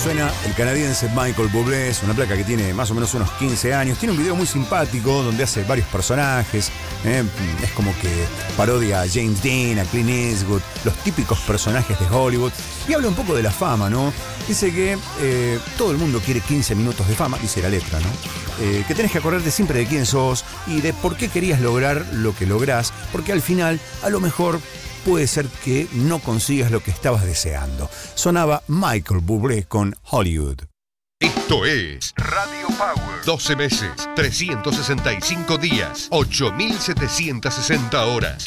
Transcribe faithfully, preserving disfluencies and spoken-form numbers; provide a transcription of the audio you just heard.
Suena el canadiense Michael Bublé, es una placa que tiene más o menos unos quince años. Tiene un video muy simpático donde hace varios personajes. ¿eh? Es como que parodia a James Dean, a Clint Eastwood, los típicos personajes de Hollywood. Y habla un poco de la fama, ¿no? Dice que eh, todo el mundo quiere quince minutos de fama, dice la letra, ¿no? Eh, que tenés que acordarte siempre de quién sos y de por qué querías lograr lo que lográs, porque al final, a lo mejor, puede ser que no consigas lo que estabas deseando. Sonaba Michael Bublé con Hollywood. Esto es Radio Power. doce meses, trescientos sesenta y cinco días, ocho mil setecientas sesenta horas.